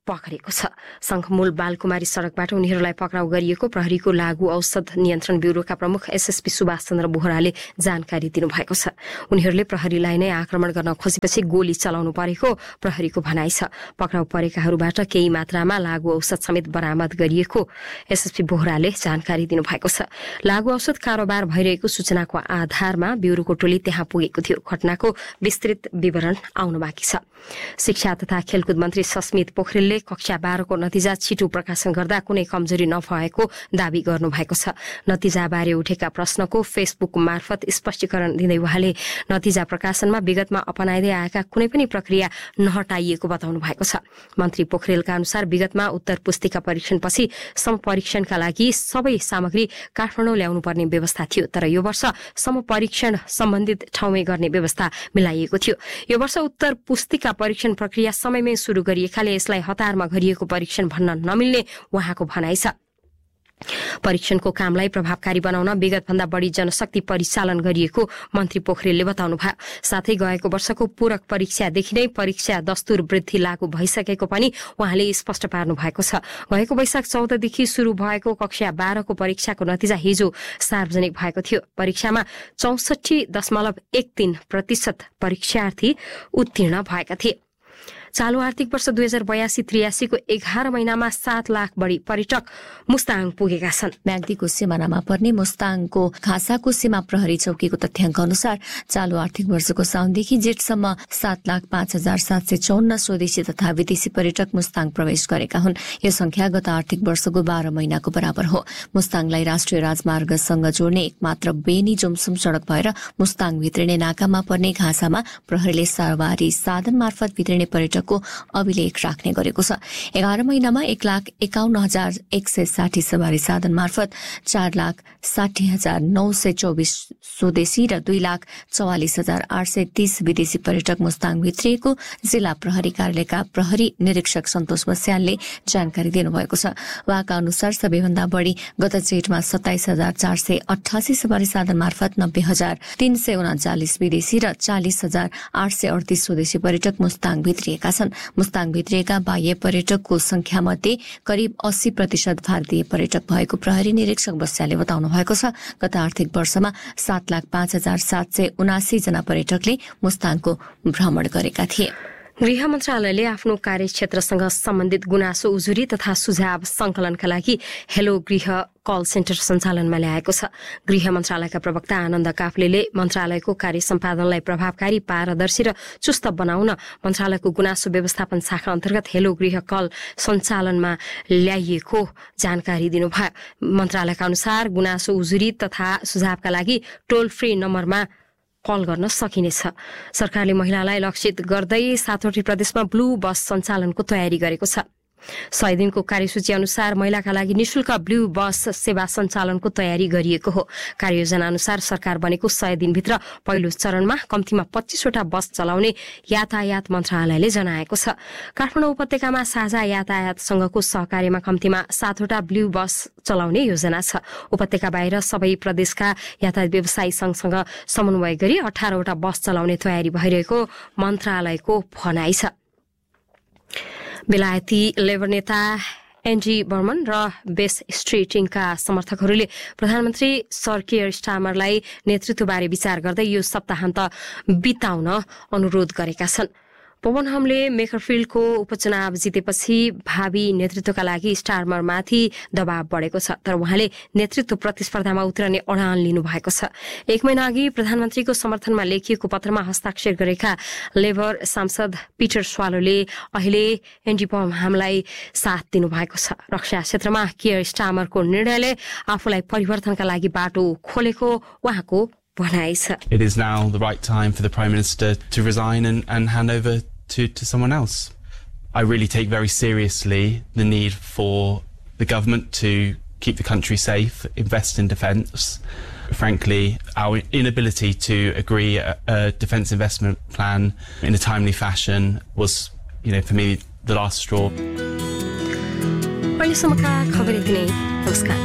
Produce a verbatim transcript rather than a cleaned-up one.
पक्रेको छ। शङ्खमूल बालकुमारी सडकबाट उनीहरूलाई पक्राउ गरिएको प्रहरीको लागू औषध नियन्त्रण ब्युरोका प्रमुख एसएसपी सुभाष चन्द्र बोहराले जानकारी दिनुभएको छ। उनीहरूले प्रहरीलाई नै आक्रमण गर्न खोजेपछि गोली चलाउनु परेको प्रहरीको भनाइ छ। पक्राउ परेकाहरूबाट केही मात्रामा लागू औषध समेत बरामद गरिएको एसएसपी बोहराले जानकारी दिनुभएको छ। लागू औषध कारोबार भइरहेको सूचनाको आधारमा ब्युरोको टोली त्यहाँ पुगेको थियो। घटनाको विस्तृत विवरण आउनु बाँकी छ। शिक्षा तथा खेलकुद मन्त्री सस्मित पोखरेलले कक्षा बाह्रको नतिजा छिटो प्रकाशन गर्दा कुनै कमजोरी नभएको दावी गर्नुभएको छ। नतिजाबारे उठेका प्रश्नको फेसबुक मार्फत स्पष्टीकरण दिँदै उहाँले नतिजा प्रकाशनमा विगतमा अपनाइदै आएका कुनै पनि प्रक्रिया नहटाइएको बताउनु भएको छ। मन्त्री पोखरेलका अनुसार विगतमा उत्तर पुस्तिका परीक्षणपछि समपरीक्षणका लागि सबै सामग्री काठमाडौँ ल्याउनु पर्ने व्यवस्था थियो, तर यो वर्ष समपरीक्षण सम्बन्धित ठाउँमै गर्ने व्यवस्था मिलाइएको थियो। यो वर्ष उत्तर पुस्तिका परीक्षण प्रक्रिया समयमै शुरू गरिएकाले यसलाई हतारमा गरिएको परीक्षण भन्न नमिल्ने उहाँको भनाइ छ। परीक्षणको कामलाई प्रभावकारी बनाउन विगतभन्दा बढी जनशक्ति परिचालन गरिएको मन्त्री पोखरेलले बताउनुभयो। साथै गएको वर्षको पूरक परीक्षादेखि नै परीक्षा दस्तुर वृद्धि लागू भइसकेको पनि उहाँले स्पष्ट पार्नु भएको छ। गएको वैशाख चौधदेखि शुरू भएको कक्षा बाह्रको परीक्षाको नतिजा हिजो सार्वजनिक भएको थियो। परीक्षामा चौसठी दशमलव एक तीन प्रतिशत परीक्षार्थी उत्तीर्ण भएका थिए। चालू आर्थिक वर्ष दुई हजार बयासी त्रियासीको एघार महिनामा सात लाख बढी पर्यटक मुस्ताङ पुगेका छन्। म्याग्दीको सिमानामा पर्ने मुस्ताङको खासाको सीमा प्रहरी चौकीको तथ्याङ्क अनुसार चालू आर्थिक वर्षको साउनदेखि जेठसम्म सात लाख पाँच हजार सात सय चौन्न स्वदेशी तथा विदेशी पर्यटक मुस्ताङ प्रवेश गरेका हुन्। यो संख्या गत आर्थिक वर्षको बाह्र महिनाको बराबर हो। मुस्ताङलाई राष्ट्रिय राजमार्गसँग जोड्ने एकमात्र बेनी जुमसुम सड़क भएर मुस्ताङ भित्रिने नाकामा पर्ने घाँसामा प्रहरीले सवारी साधन मार्फत भित्रिने पर्यटक को अभिलेख राख्ने गरेको छ। एघार महिनामा एक लाख एकाउन्न हजार एक सय साठी सवारी साधन मार्फत चार लाख साठी हजार नौ सय चौबिस स्वदेशी र दुई लाख चौवालिस हजार आठ सय तीस विदेशी पर्यटक मुस्ताङ भित्रिएको जिल्ला प्रहरी कार्यालयका प्रहरी निरीक्षक सन्तोष बस्यालले जानकारी दिनुभएको छ। उहाँका अनुसार सबैभन्दा बढ़ी गत जेठमा सत्ताइस हजार चार सय अठासी सवारी साधन मार्फत नब्बे हजार तीन सय उनाचालिस विदेशी र चालिस हजार आठ सय अडतीस स्वदेशी पर्यटक मुस्ताङ भित्रिएका छन्। मुस्ताङ भित्रिएका बाह्य पर्यटकको संख्या मध्ये करिब अस्सी प्रतिशत भारतीय पर्यटक भएको प्रहरी निरीक्षक बस्याले बताउनु भएको छ। गत आर्थिक वर्षमा सात लाख पाँच हजार सात सय उनासी जना पर्यटकले मुस्ताङको भ्रमण गरेका थिए। गृह मन्त्रालयले आफ्नो कार्यक्षेत्रसँग सम्बन्धित गुनासो उजुरी तथा सुझाव संकलनका लागि हेलो गृह कल सेन्टर सञ्चालनमा ल्याएको छ। गृह मन्त्रालयका प्रवक्ता आनन्द काफ्लेले मन्त्रालयको कार्य सम्पादनलाई प्रभावकारी, पारदर्शी र चुस्त बनाउन मन्त्रालयको गुनासो व्यवस्थापन शाखा अन्तर्गत हेलो गृह कल सञ्चालनमा ल्याइएको जानकारी दिनुभयो। मन्त्रालयका अनुसार गुनासो उजुरी तथा सुझावका लागि टोल फ्री नम्बरमा कल गर्न सकिनेछ। सरकारले महिलालाई लक्षित गर्दै सातवटै प्रदेशमा ब्लू बस सञ्चालनको तयारी गरेको छ। सय दिनको कार्यसूची अनुसार महिलाका लागि निशुल्क ब्लू बस सेवा सञ्चालनको तयारी गरिएको हो। कार्ययोजना अनुसार सरकार बनेको सय दिनभित्र पहिलो चरणमा कम्तीमा पच्चीसवटा बस चलाउने यातायात मन्त्रालयले जनाएको छ। काठमाडौँ उपत्यकामा साझा यातायात संघको सहकार्यमा कम्तीमा सातवटा ब्लू बस चलाउने योजना छ। उपत्यका बाहिर सबै प्रदेशका यातायात व्यवसायी संघसँग समन्वय गरी अठारवटा बस चलाउने तयारी भइरहेको मन्त्रालयको भनाइ छ। बेलायती लेबर नेता एन्डी बर्मन र बेस स्ट्रिटिङका समर्थकहरूले प्रधानमन्त्री सर कियर स्टामरलाई नेतृत्वबारे विचार गर्दै यो सप्ताहन्त बिताउन अनुरोध गरेका छन्। पवन हमले मेकरफिल्डको उपचुनाव जितेपछि भावी नेतृत्वका लागि स्टारमरमाथि दबाव बढेको छ, तर उहाँले नेतृत्व प्रतिस्पर्धामा उत्रने अडान लिनुभएको छ। एक महिना अघि प्रधानमन्त्रीको समर्थनमा लेखिएको पत्रमा हस्ताक्षर गरेका लेबर सांसद पिटर स्वालोले अहिले एन्डी बर्मनलाई साथ दिनुभएको छ। रक्षा क्षेत्रमा कियर स्टामरको निर्णयले आफूलाई परिवर्तनका लागि बाटो खोलेको उहाँको भनाइ छ। It is now the right time for the Prime Minister to resign and, and hand over to, to someone else. I really take very seriously the need for the government to keep the country safe, invest in defence. Frankly, our inability to agree a, a defence investment plan in a timely fashion was, you know, for me, the last straw. अहिलेसम्मका खबर यति नै। नमस्कार।